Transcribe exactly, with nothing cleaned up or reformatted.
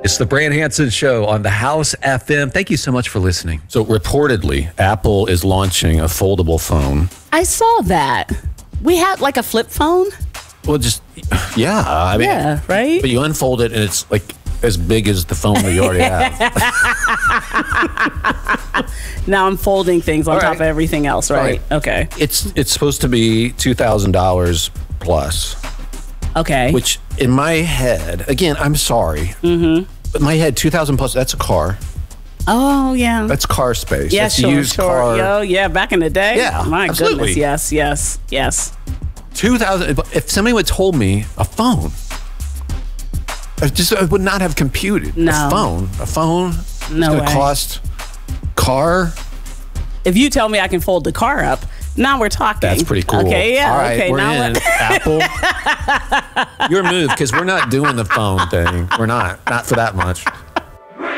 It's the Brand Hanson Show on the House F M. Thank you so much for listening. So reportedly, Apple is launching a foldable phone. I saw that. We had like a flip phone. Well, just, yeah. I mean, yeah, right? But you unfold it and it's like as big as the phone that you already have. Now I'm folding things on All top right. of everything else, right? All right. Okay. It's it's supposed to be two thousand dollars plus. Okay. Which in my head, again, I'm sorry. Mm-hmm. But in my head, two thousand plus, that's a car. Oh, yeah. That's car space. Yeah, that's sure, used sure. car. Yo, yeah, back in the day. Yeah, My absolutely. goodness. Yes, yes, yes. two thousand, if somebody would have told me a phone, I just I would not have computed. No. A phone. A phone No is going way. to cost car. If you tell me I can fold the car up, now we're talking. That's pretty cool. Okay, yeah. All right, okay, we're now in. let- Apple. Your move, because we're not doing the phone thing. We're not. Not for that much.